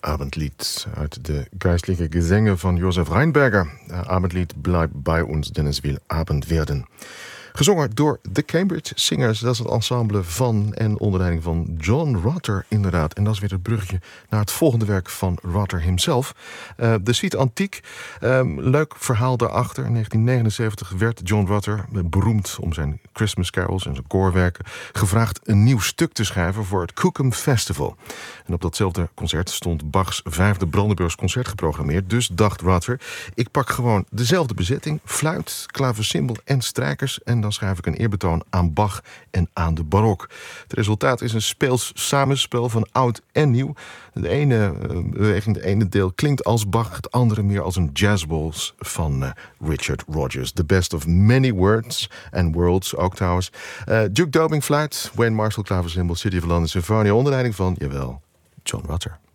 Abendlied uit de geistliche Gesänge van Josef Rheinberger. Abendlied, blijf bij ons, denn es will Abend werden. Gezongen door The Cambridge Singers. Dat is het ensemble van en onder leiding van John Rutter, inderdaad. En dat is weer het bruggetje naar het volgende werk van Rutter himself. De Suite Antique. Leuk verhaal daarachter. In 1979 werd John Rutter, beroemd om zijn Christmas carols en zijn koorwerken, gevraagd een nieuw stuk te schrijven voor het Cookham Festival. En op datzelfde concert stond Bachs 5e Brandenburgs concert geprogrammeerd. Dus dacht Rutter, ik pak gewoon dezelfde bezetting, fluit, klavecimbal en strijkers, en dan schrijf ik een eerbetoon aan Bach en aan de barok. Het resultaat is een speels samenspel van oud en nieuw. De ene beweging, de ene deel klinkt als Bach, het andere meer als een jazzwaltz van Richard Rodgers. The best of many words and worlds ook trouwens. Duke Dobing fluit, Wayne Marshall klavecimbal, City of London Symphony onder leiding van, jawel, John Rutter.